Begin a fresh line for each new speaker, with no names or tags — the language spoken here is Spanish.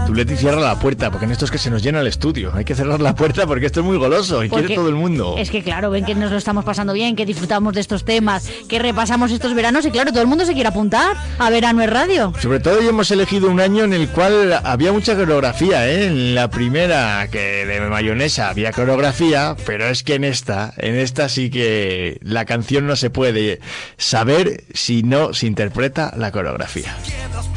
Tú, Leti, cierra la puerta, porque en esto es que se nos llena el estudio. Hay que cerrar la puerta porque esto es muy goloso y
Porque
quiere todo el mundo.
Es que claro, ven que nos lo estamos pasando bien, que disfrutamos de estos temas, que repasamos estos veranos y claro, todo el mundo se quiere apuntar a Verano es Radio.
Sobre todo hoy hemos elegido un año en el cual había mucha coreografía, ¿eh? En la primera, que de mayonesa, había coreografía, pero es que en esta sí que la canción no se puede saber si no se interpreta la coreografía.